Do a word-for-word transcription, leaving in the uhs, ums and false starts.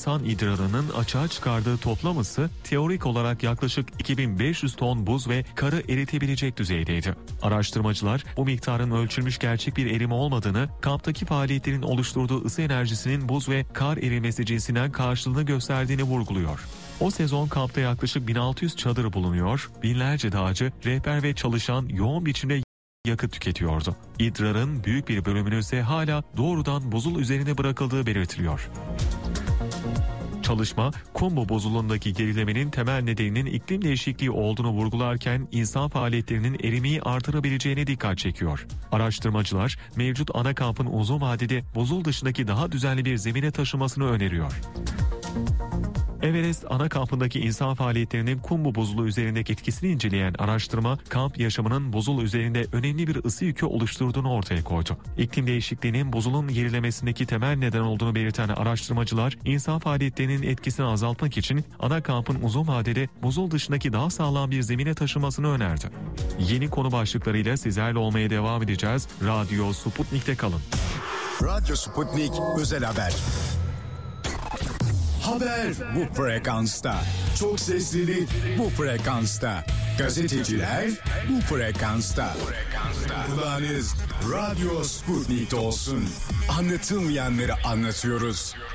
insan idrarının açığa çıkardığı toplam ısı teorik olarak yaklaşık iki bin beş yüz ton buz ve karı eritebilecek düzeydeydi. Araştırmacılar bu miktarın ölçülmüş gerçek bir erime olmadığını, kamptaki faaliyetlerin oluşturduğu ısı enerjisinin buz ve kar erimesi cinsinden karşılığını gösterdiğini vurguluyor. O sezon kampta yaklaşık bin altı yüz çadır bulunuyor, binlerce dağcı, rehber ve çalışan yoğun biçimde yakıt tüketiyordu. İdrarın büyük bir bölümünün ise hala doğrudan buzul üzerine bırakıldığı belirtiliyor. Çalışma, Khumbu buzulundaki gerilemenin temel nedeninin iklim değişikliği olduğunu vurgularken insan faaliyetlerinin erimeyi artırabileceğine dikkat çekiyor. Araştırmacılar, mevcut ana kampın uzun vadede buzul dışındaki daha düzenli bir zemine taşımasını öneriyor. Everest ana kampındaki insan faaliyetlerinin Khumbu buzulu üzerindeki etkisini inceleyen araştırma, kamp yaşamının buzul üzerinde önemli bir ısı yükü oluşturduğunu ortaya koydu. İklim değişikliğinin buzulun gerilemesindeki temel neden olduğunu belirten araştırmacılar, insan faaliyetlerinin etkisini azaltmak için ana kampın uzun vadede buzul dışındaki daha sağlam bir zemine taşımasını önerdi. Yeni konu başlıklarıyla sizlerle olmaya devam edeceğiz. Radyo Sputnik'te kalın. Radyo Sputnik Özel Haber. Haber bu frekansta. Çok seslilik bu frekansta. Gazeteciler bu frekansta. Kulağınız Radyo Sputnik'te olsun. Anlatılmayanları anlatıyoruz.